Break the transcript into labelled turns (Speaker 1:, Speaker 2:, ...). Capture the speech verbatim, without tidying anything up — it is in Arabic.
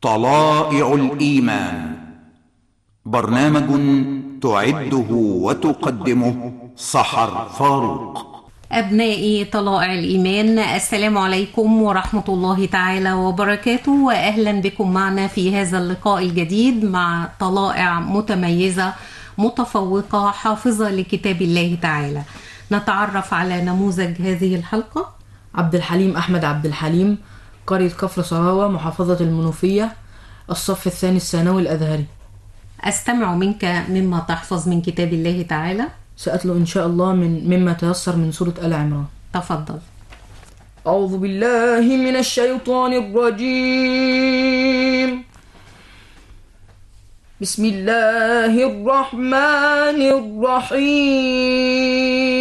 Speaker 1: طلائع الإيمان، برنامج تعده وتقدمه سحر فاروق.
Speaker 2: أبنائي طلائع الإيمان، السلام عليكم ورحمة الله تعالى وبركاته، وأهلا بكم معنا في هذا اللقاء الجديد مع طلائع متميزة متفوقة حافظة لكتاب الله تعالى. نتعرف على نموذج هذه الحلقة.
Speaker 3: عبد الحليم أحمد عبد الحليم، قرية كفر صراوة، محافظة المنوفية، الصف الثاني الثانوي الأزهري.
Speaker 2: أستمع منك مما تحفظ من كتاب الله تعالى.
Speaker 3: سأتلو إن شاء الله من مما تيسر من سورة آل عمران.
Speaker 2: تفضل.
Speaker 3: أعوذ بالله من الشيطان الرجيم. بسم الله الرحمن الرحيم.